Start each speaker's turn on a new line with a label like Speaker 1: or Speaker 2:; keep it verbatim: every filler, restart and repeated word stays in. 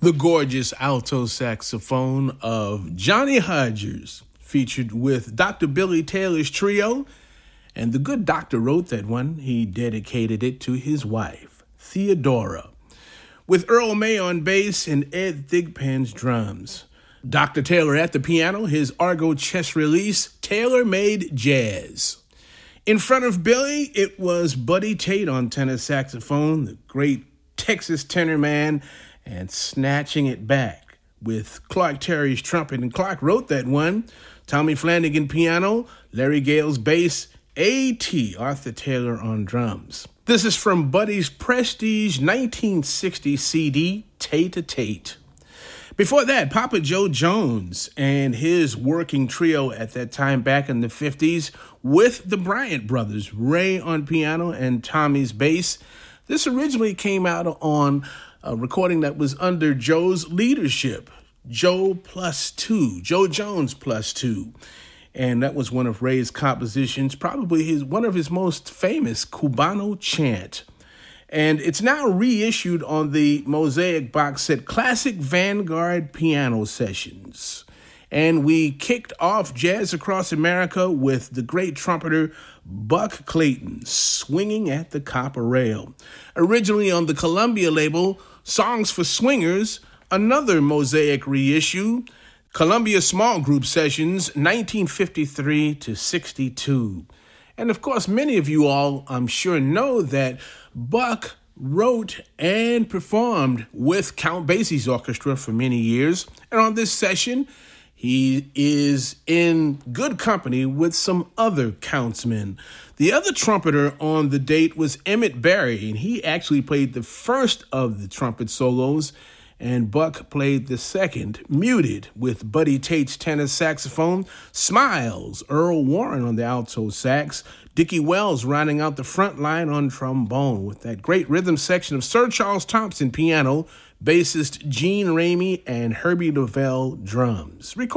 Speaker 1: The gorgeous alto saxophone of Johnny Hodgers, featured with Doctor Billy Taylor's trio, and the good doctor wrote that one. He dedicated it to his wife, Theodora, with Earl May on bass and Ed Thigpen's drums. Doctor Taylor at the piano, his Argo chess release, Taylor-Made Jazz. In front of Billy, it was Buddy Tate on tenor saxophone, the great Texas tenor man, and snatching it back with Clark Terry's trumpet. And Clark wrote that one. Tommy Flanagan piano, Larry Gale's bass, A T Arthur Taylor on drums. This is from Buddy's prestige nineteen sixty C D, Tate-A-Tate. Before that, Papa Joe Jones and his working trio at that time back in the fifties with the Bryant brothers, Ray on piano and Tommy's bass. This originally came out on a recording that was under Joe's leadership, Joe Plus Two, Joe Jones Plus Two. And that was one of Ray's compositions, probably his one of his most famous, Cubano Chant. And it's now reissued on the Mosaic box set Classic Vanguard Piano Sessions. And we kicked off Jazz Across America with the great trumpeter Buck Clayton, Swinging at the Copper Rail. Originally on the Columbia label, Songs for Swingers, another Mosaic reissue, Columbia Small Group Sessions, nineteen fifty-three to sixty-two. And of course, many of you all, I'm sure, know that Buck wrote and performed with Count Basie's orchestra for many years. And on this session, he is in good company with some other Countsmen. The other trumpeter on the date was Emmett Berry, and he actually played the first of the trumpet solos, and Buck played the second, muted, with Buddy Tate's tenor saxophone, Smiles, Earl Warren on the alto sax, Dickie Wells rounding out the front line on trombone, with that great rhythm section of Sir Charles Thompson piano, bassist Gene Ramey, and Herbie Lavelle drums.